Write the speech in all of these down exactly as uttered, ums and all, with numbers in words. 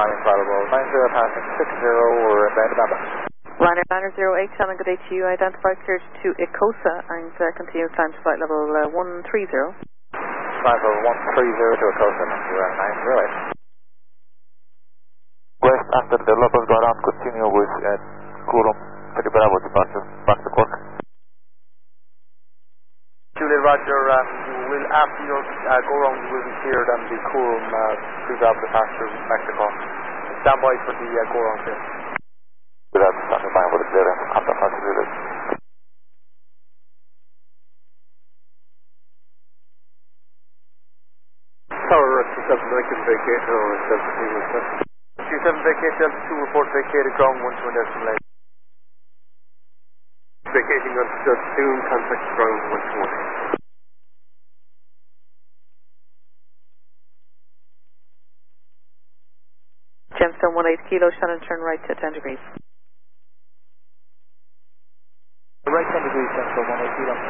Flying flight level nine zero, passing six zero, we're inbound to Bamba. Liner Liner zero eight, telling good day to you. Identify cleared to Ecosa and uh, continue climb to flight level uh, one three zero. Flight level one three zero to Ecosa, nine zero eight. West after the locals go around, continue with uh, Coulomb, three Bravo departure, back to Cork. Juliet Roger, um, you will, after your uh, go round, you will be cleared on the Coulomb uh, three Bravo departure back to Cork. Stand by for the uh, go round here. Without standing by for the clearance, contact us Juliet. Tower, two seven Lincoln vacate, or seventeen with that. two seven vacate, Delta two report vacated, ground one two and decimal eight. Vacating on Delta two, contact ground one two one. Gemstone one eight kilo, Shannon turn right to ten degrees. Right ten degrees, Gemstone one eight kilo.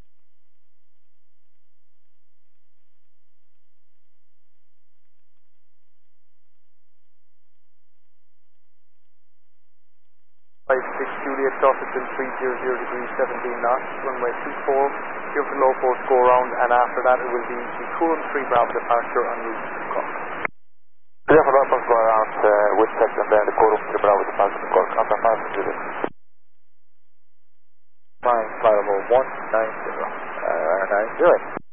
five six Juliet, Dorsetton three zero zero degrees seventeen knots, runway two four, clear for low force go around, and after that it will be the Coulomb three Bravo departure en route to Cork. Clear for low force go around uh, with check and then the Coulomb three Bravo departure to Cork, contact us Juliet. Flying flight level one nine zero, uh, nine zero eight.